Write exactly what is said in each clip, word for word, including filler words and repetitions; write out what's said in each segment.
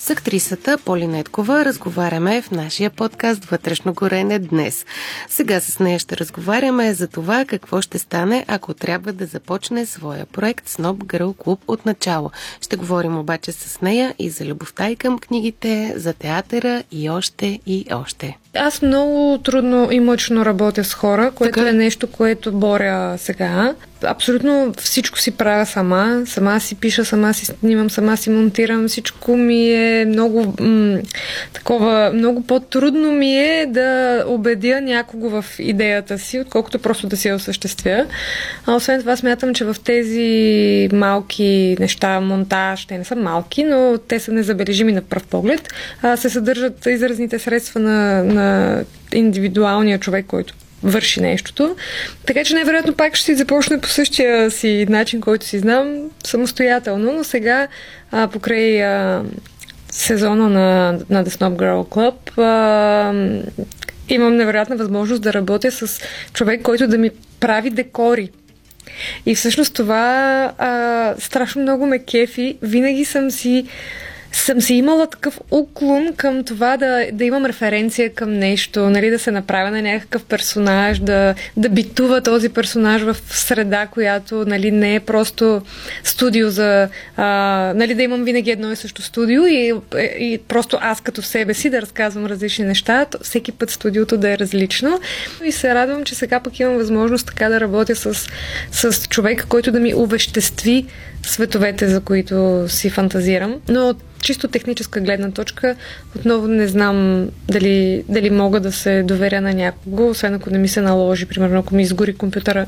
С актрисата Поли Недкова разговаряме в нашия подкаст Вътрешно горене днес. Сега с нея ще разговаряме за това какво ще стане, ако трябва да започне своя проект Snob Girl Club от начало. Ще говорим обаче с нея и за любовта и към книгите, за театъра и още и още. Аз много трудно и мъчно работя с хора, което така е нещо, което боря сега. Абсолютно всичко си правя сама. Сама си пиша, сама си снимам, сама си монтирам. Всичко ми е много м- такова, много по-трудно ми е да убедя някого в идеята си, отколкото просто да си я осъществя. А освен това смятам, че в тези малки неща, монтаж, те не са малки, но те са незабележими на пръв поглед, а се съдържат изразните средства на, на индивидуалния човек, който върши нещото. Така че най-вероятно пак ще си започне по същия си начин, който си знам, самостоятелно, но сега а, покрай а, сезона на, на The Snob Girl Club а, имам невероятна възможност да работя с човек, който да ми прави декори. И всъщност това а, страшно много ме кефи. Винаги съм си съм си имала такъв уклон към това да, да имам референция към нещо, нали, да се направя на някакъв персонаж, да, да битува този персонаж в среда, която, нали, не е просто студио за... А, нали, да имам винаги едно и също студио и, и просто аз като себе си да разказвам различни неща, всеки път студиото да е различно. И се радвам, че сега пък имам възможност така да работя с, с човек, който да ми увеществи световете, за които си фантазирам. Но чисто техническа гледна точка, отново не знам дали, дали мога да се доверя на някого, освен ако не ми се наложи, примерно ако ми изгори компютъра,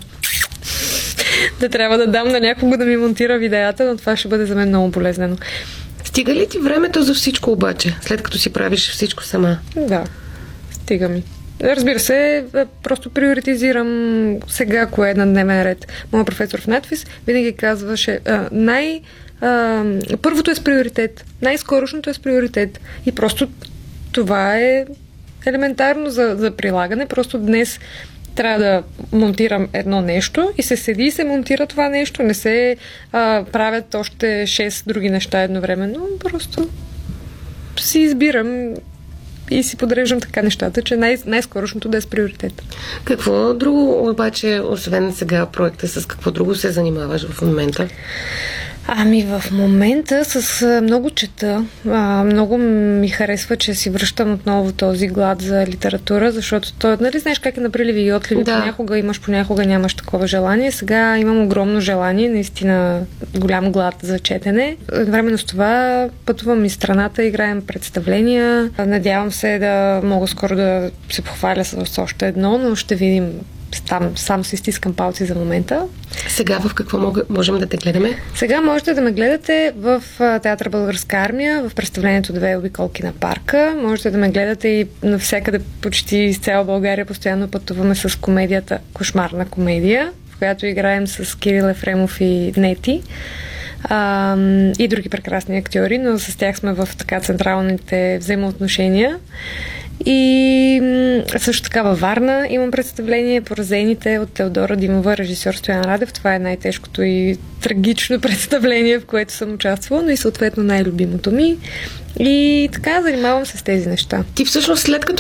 да трябва да дам на някого да ми монтира видеята, но това ще бъде за мен много болезнено. Стига ли ти времето за всичко обаче, след като си правиш всичко сама? Да, стига ми. Разбира се, просто приоритизирам сега, кое е на дневен ред. Моя професор в надфис винаги казваше а, най- а, първото е с приоритет, най-скорошното е с приоритет. И просто това е елементарно за, за прилагане. Просто днес трябва да монтирам едно нещо и се седи и се монтира това нещо. Не се а, правят още шест други неща едновременно. Просто си избирам и си подреждам така нещата, че най- най-скорошното да е с приоритет. Какво друго, обаче, освен сега проекта, с какво друго се занимаваш в момента? Ами в момента с много чета. А, много ми харесва, че си връщам отново този глад за литература, защото той, нали знаеш как е на приливи и отливи, да. Понякога имаш, понякога нямаш такова желание. Сега имам огромно желание, наистина голям глад за четене. Едновременно с това пътувам из страната, играем представления. Надявам се да мога скоро да се похваля с още едно, но ще видим. Там сам си стискам палци за момента. Сега в какво мога, можем да те гледаме? Сега можете да ме гледате в Театър Българска армия, в представлението Две обиколки на парка. Можете да ме гледате и навсякъде почти из цяла България. Постоянно пътуваме с комедията Кошмарна комедия, в която играем с Кирил Ефремов и Нети. А, и други прекрасни актьори, но с тях сме в така централните взаимоотношения. И също така във Варна имам представление Поразените от Теодора Димова, режисьор Стоян Радев. Това е най-тежкото и трагично представление, в което съм участвала, но и съответно най-любимото ми. И така занимавам се с тези неща. Ти всъщност след като